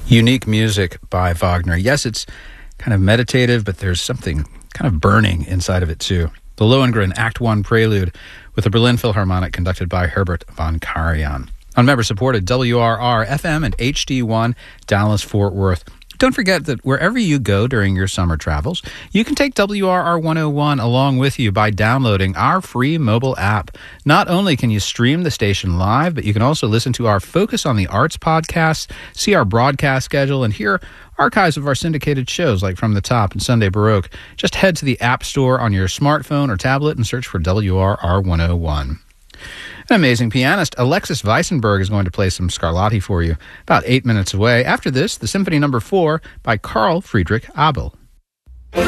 Unique music by Wagner. Yes, it's kind of meditative, but there's something kind of burning inside of it, too. The Lohengrin Act 1 Prelude with the Berlin Philharmonic conducted by Herbert von Karajan. On member-supported WRR, FM, and HD1, Dallas-Fort Worth. Don't forget that wherever you go during your summer travels, you can take WRR 101 along with you by downloading our free mobile app. Not only can you stream the station live, but you can also listen to our Focus on the Arts podcasts, see our broadcast schedule, and hear archives of our syndicated shows like From the Top and Sunday Baroque. Just head to the App Store on your smartphone or tablet and search for WRR 101. An amazing pianist, Alexis Weissenberg, is going to play some Scarlatti for you about 8 minutes away. After this, the Symphony No. 4 by Carl Friedrich Abel.